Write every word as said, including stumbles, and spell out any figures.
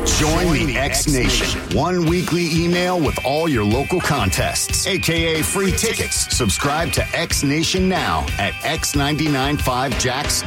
Join the X Nation. One weekly email with all your local contests, a k a free tickets. Subscribe to X Nation now at x nine nine five jacks